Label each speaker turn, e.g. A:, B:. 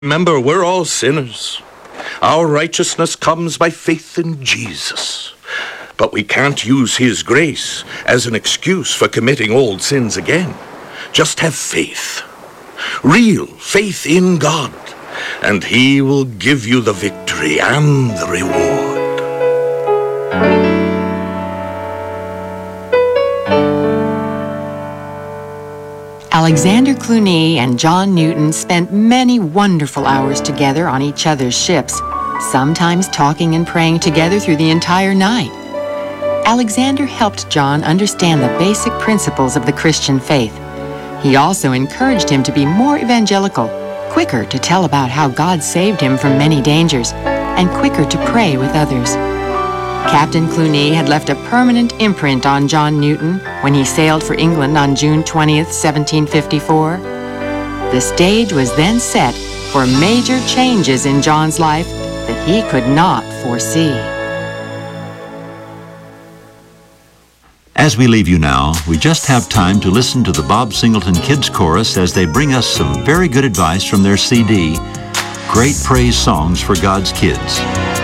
A: Remember, we're all sinners. Our righteousness comes by faith in Jesus. But we can't use his grace as an excuse for committing old sins again. Just have faith. Real faith in God. And he will give you the victory and the reward.
B: Alexander Cluny and John Newton spent many wonderful hours together on each other's ships, sometimes talking and praying together through the entire night. Alexander helped John understand the basic principles of the Christian faith. He also encouraged him to be more evangelical, quicker to tell about how God saved him from many dangers, and quicker to pray with others. Captain Cluny had left a permanent imprint on John Newton when he sailed for England on June 20th, 1754. The stage was then set for major changes in John's life that he could not foresee.
C: As we leave you now, we just have time to listen to the Bob Singleton Kids Chorus as they bring us some very good advice from their CD, Great Praise Songs for God's Kids.